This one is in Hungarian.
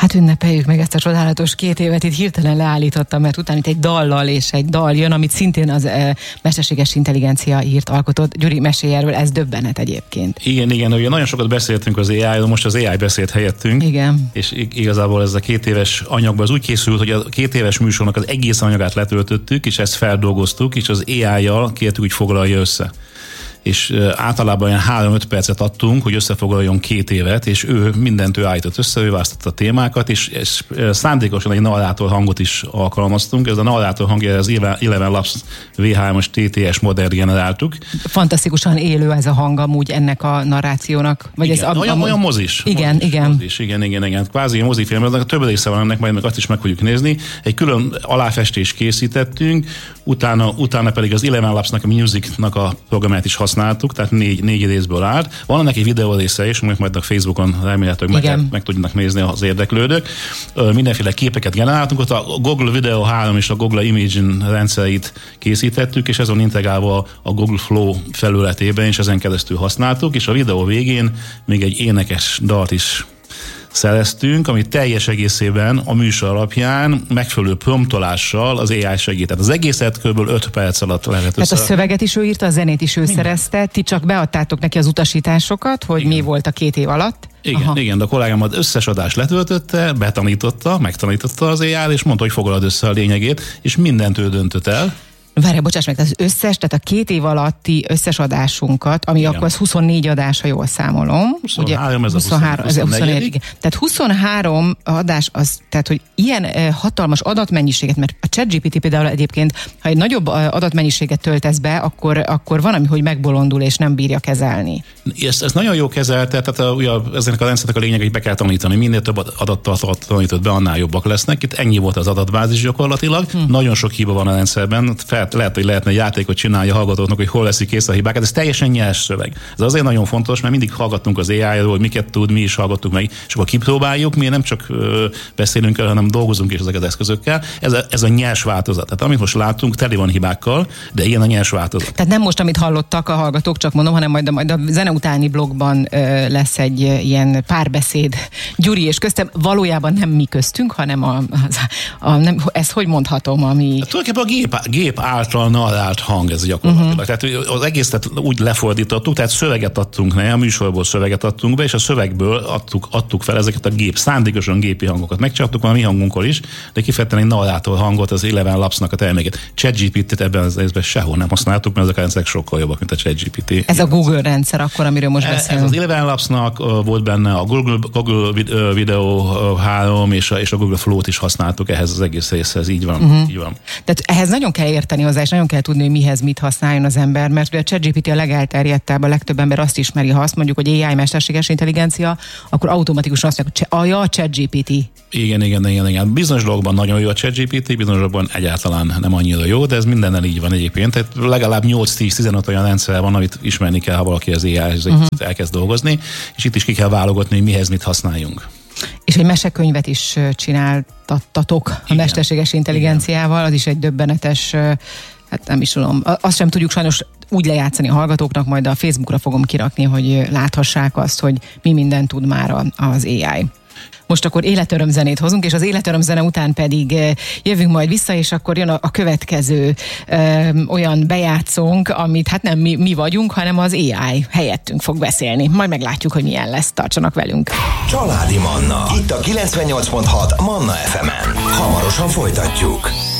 Hát ünnepeljük meg ezt a csodálatos 2 évet, itt hirtelen leállítottam, mert utána itt egy dallal és egy dal jön, amit szintén az mesterséges intelligencia írt, alkotott. Gyuri, mesélj erről, ez döbbenet egyébként. Igen, ugye nagyon sokat beszéltünk az AI-ról, most az AI beszélt helyettünk. Igen. És igazából ez a 2 éves anyagban az úgy készült, hogy a 2 éves műsornak az egész anyagát letöltöttük, és ezt feldolgoztuk, és az AI-jal kértük, hogy foglalja össze. És általában olyan 3-5 percet adtunk, hogy összefoglaljon 2 évet, és mindent ő állított össze, ő választotta a témákat, és szándékosan egy narrátor hangot is alkalmaztunk. Ez a narrátor hangja, az Eleven Labs V3-as TTS modell generáltuk. Fantasztikusan élő ez a hang amúgy ennek a narrációnak. Vagy igen, ez olyan mozis. Igen. Kvázi mozifilm, aznak több része van ennek, majd meg azt is meg fogjuk nézni. Egy külön aláfestést készítettünk, utána pedig az Eleven Labs-nak a Music-nak a programját is használtuk, tehát 4 részből állt. Van ennek egy videó része is, amit majd a Facebookon remélhetőleg meg tudnak nézni az érdeklődők. Mindenféle képeket generáltunk, ott a Google Video 3 és a Google Imagen rendszereit készítettük, és ez van integrálva a Google Flow felületében, és ezen keresztül használtuk, és a videó végén még egy énekes dalt is szereztünk, ami teljes egészében a műsor alapján megfelelő promptolással az AI segít. Tehát az egészet kb. 5 perc alatt lehet Tehát a szöveget is ő írta, a zenét is ő szerezte, ti csak beadtátok neki az utasításokat, hogy mi volt a 2 év alatt? Igen, de a kollégám az összes adást letöltötte, megtanította az AI-t, és mondta, hogy foglald össze a lényegét, és mindent ő döntött el. Várj, bocsáss meg, tehát az összes, tehát a 2 év alatti összes adásunkat, ami igen. Akkor az 24 adás, ha jól számolom. 23, ugye, ez a 24. Tehát 23 adás, az, tehát hogy ilyen hatalmas adatmennyiséget, mert a ChatGPT például egyébként, ha egy nagyobb adatmennyiséget töltesz be, akkor van, ami, hogy megbolondul és nem bírja kezelni. Ezt nagyon jó kezelte, tehát ezeknek a rendszernek a lényeg, hogy be kell tanítani. Minél több adattal tanított be, annál jobbak lesznek. Itt ennyi volt az adatbázis gyakorlatilag. Nagyon sok hiba van a rendszerben. Lehet, hogy lehetne egy játékot csinálni a hallgatóknak, hogy hol leszik észre a hibákat. Ez teljesen nyers szöveg. Ez azért nagyon fontos, mert mindig hallgattunk az AI-ról, hogy miket tud, mi is hallgattuk meg, és akkor kipróbáljuk, mi nem csak beszélünk el, hanem dolgozunk is ezeket az eszközökkel. Ez a nyers változat. Tehát amit most látunk, teli van hibákkal, de ilyen a nyers változat. Tehát nem most, amit hallottak a hallgatók, csak mondom, hanem majd a zene utáni blogban lesz egy ilyen párbeszéd Gyuri és köztem. Valójában nem mi köztünk, hanem nem, ezt hogy mondhatom, ami... Tulajdonképpen a gép által narrált hang ez gyakorlatilag. Tehát az egészet úgy lefordítottuk, tehát szöveget adtunk ne, a műsorból szöveget adtunk be, és a szövegből adtuk fel ezeket a szándékosan gépi hangokat. Megcsináltuk a mi hangunkkal is, de kifejezetten egy narrátor hangot az Eleven Labs-nak a terméket. ChatGPT-t ebben az részben sehol nem használtuk, mert ezek a rendszerek sokkal jobbak, mint a ChatGPT. Ez a Google rendszer akkor, amiről most beszélünk. Ez az Eleven Labs-nak volt benne a Google Video 3 és a Google Flow-t is használtuk ehhez az egész részhez. Így van. Így van. Tehát ehhez nagyon kell érteni hozzá, és nagyon kell tudni, hogy mihez mit használjon az ember, mert ugye a ChatGPT a legelterjedtebb, a legtöbb ember azt ismeri, ha azt mondjuk, hogy AI, mesterséges intelligencia, akkor automatikusan azt mondjuk, hogy a ChatGPT. Igen. Bizonyos dolgokban nagyon jó a ChatGPT, bizonyos dolgokban egyáltalán nem annyira jó, de ez mindennel így van egyébként. Tehát legalább 8-10-15 olyan rendszer van, amit ismerni kell, ha valaki az AI-hez elkezd dolgozni, és itt is ki kell válogatni, hogy mihez mit használjunk. És egy mesekönyvet is csináltatok a mesterséges intelligenciával, az is egy döbbenetes, hát nem is tudom, azt sem tudjuk sajnos úgy lejátszani a hallgatóknak, majd a Facebookra fogom kirakni, hogy láthassák azt, hogy mi mindent tud már az AI. Most akkor életörömzenét hozunk, és az életörömzene után pedig jövünk majd vissza, és akkor jön a következő olyan bejátszónk, amit hát nem mi vagyunk, hanem az AI helyettünk fog beszélni. Majd meglátjuk, hogy milyen lesz. Tartsanak velünk. Családi Manna. Itt a 98.6 Manna FM-en. Hamarosan folytatjuk.